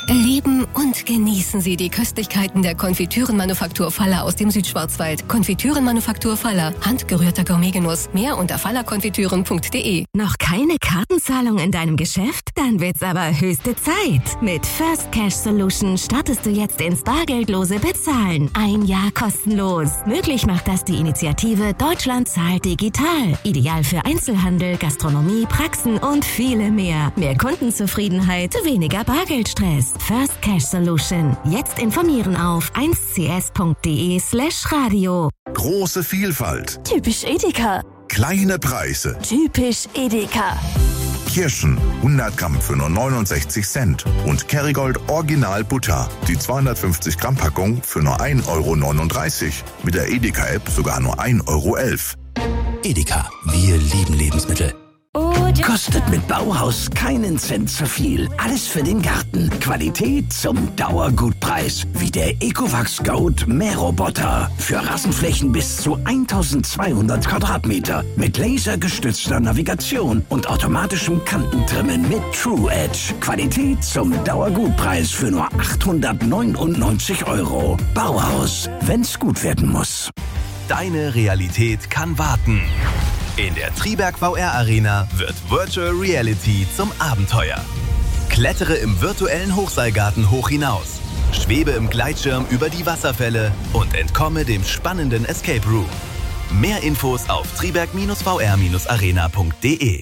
Erleben und genießen Sie die Köstlichkeiten der Konfitürenmanufaktur Faller aus dem Südschwarzwald. Konfitürenmanufaktur Faller. Handgerührter Gourmetgenuss. Mehr unter fallerkonfitüren.de. Noch keine Kartenzahlung in deinem Geschäft? Dann wird's aber höchste Zeit. Mit First Cash Solution startest du jetzt ins bargeldlose Bezahlen. 1 Jahr kostenlos. Möglich macht das die Initiative Deutschland zahlt digital. Ideal für Einzelhandel, Gastronomie, Praxen und viele mehr. Mehr Kundenzufriedenheit, weniger Bargeldstress. First Cash Solution. Jetzt informieren auf 1cs.de/radio. Große Vielfalt. Typisch Edeka. Kleine Preise. Typisch Edeka. Kirschen 100 Gramm für nur 69 Cent und Kerrygold Original Butter, die 250 Gramm Packung für nur 1,39 €. Mit der Edeka-App sogar nur 1,11 €. Edeka, wir lieben Lebensmittel. Kostet mit Bauhaus keinen Cent zu viel. Alles für den Garten. Qualität zum Dauergutpreis. Wie der Ecovacs Goat Mähroboter. Für Rasenflächen bis zu 1200 Quadratmeter. Mit lasergestützter Navigation und automatischem Kantentrimmen mit True Edge. Qualität zum Dauergutpreis für nur 899 €. Bauhaus, wenn's gut werden muss. Deine Realität kann warten. In der Triberg VR Arena wird Virtual Reality zum Abenteuer. Klettere im virtuellen Hochseilgarten hoch hinaus, schwebe im Gleitschirm über die Wasserfälle und entkomme dem spannenden Escape Room. Mehr Infos auf triberg-vr-arena.de.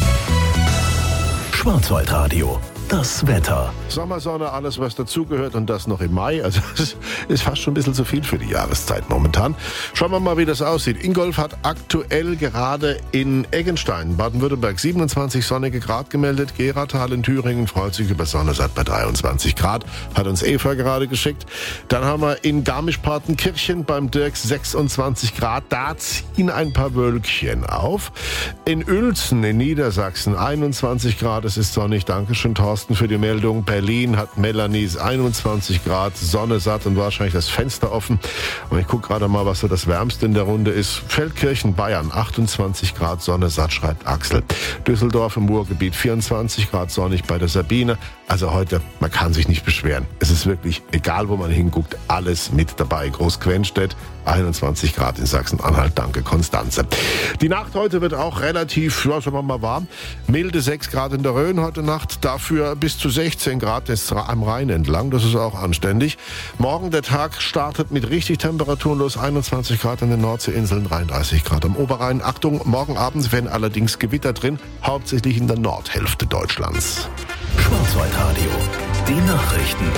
Schwarzwaldradio. Das Wetter. Sommersonne, alles was dazugehört und das noch im Mai. Also es ist fast schon ein bisschen zu viel für die Jahreszeit momentan. Schauen wir mal, wie das aussieht. Ingolf hat aktuell gerade in Eggenstein, Baden-Württemberg, 27 sonnige Grad gemeldet. Geratal in Thüringen freut sich über Sonne, seit bei 23 Grad. Hat uns Eva gerade geschickt. Dann haben wir in Garmisch-Partenkirchen beim Dirks 26 Grad. Da ziehen ein paar Wölkchen auf. In Uelzen in Niedersachsen 21 Grad. Es ist sonnig. Dankeschön, Thorsten, für die Meldung. Berlin hat Melanie 21 Grad, Sonne satt und wahrscheinlich das Fenster offen. Und ich gucke gerade mal, was so das Wärmste in der Runde ist. Feldkirchen, Bayern, 28 Grad, Sonne satt, schreibt Axel. Düsseldorf im Ruhrgebiet 24 Grad, sonnig bei der Sabine. Also heute, man kann sich nicht beschweren. Es ist wirklich, egal wo man hinguckt, alles mit dabei. Großquenstedt, 21 Grad in Sachsen-Anhalt, danke Konstanze. Die Nacht heute wird auch relativ, ja, sagen wir mal warm. Milde 6 Grad in der Rhön heute Nacht, dafür bis zu 16 Grad am Rhein entlang, das ist auch anständig. Morgen der Tag startet mit richtig Temperaturen los, 21 Grad an den Nordseeinseln, 33 Grad am Oberrhein. Achtung, morgen Abend werden allerdings Gewitter drin, hauptsächlich in der Nordhälfte Deutschlands. Schwarzwaldradio. Die Nachrichten.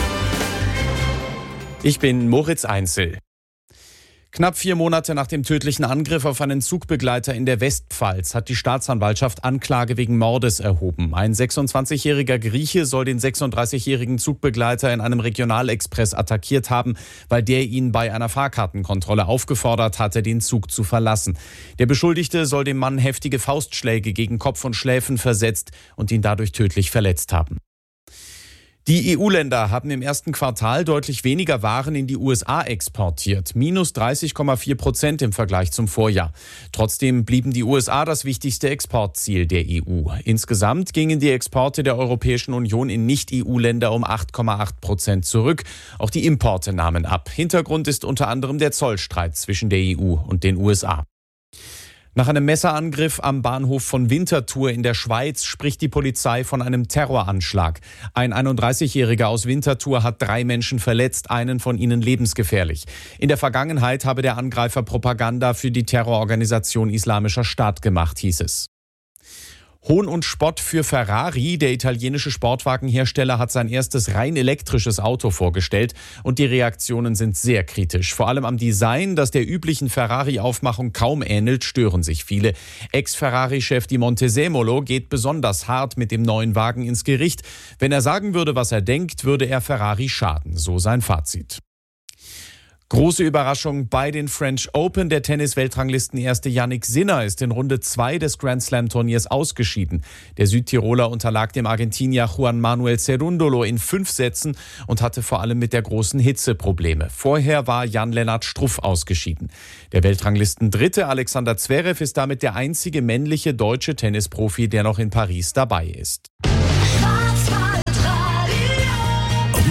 Ich bin Moritz Einzel. Knapp 4 Monate nach dem tödlichen Angriff auf einen Zugbegleiter in der Westpfalz hat die Staatsanwaltschaft Anklage wegen Mordes erhoben. Ein 26-jähriger Grieche soll den 36-jährigen Zugbegleiter in einem Regionalexpress attackiert haben, weil der ihn bei einer Fahrkartenkontrolle aufgefordert hatte, den Zug zu verlassen. Der Beschuldigte soll dem Mann heftige Faustschläge gegen Kopf und Schläfen versetzt und ihn dadurch tödlich verletzt haben. Die EU-Länder haben im ersten Quartal deutlich weniger Waren in die USA exportiert, minus 30,4% im Vergleich zum Vorjahr. Trotzdem blieben die USA das wichtigste Exportziel der EU. Insgesamt gingen die Exporte der Europäischen Union in Nicht-EU-Länder um 8,8% zurück. Auch die Importe nahmen ab. Hintergrund ist unter anderem der Zollstreit zwischen der EU und den USA. Nach einem Messerangriff am Bahnhof von Winterthur in der Schweiz spricht die Polizei von einem Terroranschlag. Ein 31-Jähriger aus Winterthur hat 3 Menschen verletzt, einen von ihnen lebensgefährlich. In der Vergangenheit habe der Angreifer Propaganda für die Terrororganisation Islamischer Staat gemacht, hieß es. Hohn und Spott für Ferrari. Der italienische Sportwagenhersteller hat sein erstes rein elektrisches Auto vorgestellt und die Reaktionen sind sehr kritisch. Vor allem am Design, das der üblichen Ferrari-Aufmachung kaum ähnelt, stören sich viele. Ex-Ferrari-Chef Di Montezemolo geht besonders hart mit dem neuen Wagen ins Gericht. Wenn er sagen würde, was er denkt, würde er Ferrari schaden, so sein Fazit. Große Überraschung bei den French Open. Der Tennis-Weltranglistenerste Jannik Sinner ist in Runde 2 des Grand-Slam-Turniers ausgeschieden. Der Südtiroler unterlag dem Argentinier Juan Manuel Cerúndolo in 5 Sätzen und hatte vor allem mit der großen Hitze Probleme. Vorher war Jan-Lennart Struff ausgeschieden. Der Weltranglisten-Dritte Alexander Zverev ist damit der einzige männliche deutsche Tennisprofi, der noch in Paris dabei ist.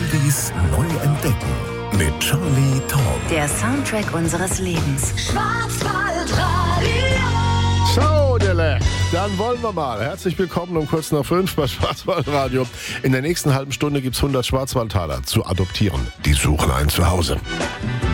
Der Soundtrack unseres Lebens. So, Dele, dann wollen wir mal. Herzlich willkommen um kurz nach 5 bei Schwarzwaldradio. In der nächsten halben Stunde gibt es 100 Schwarzwaldtaler zu adoptieren. Die suchen ein Zuhause.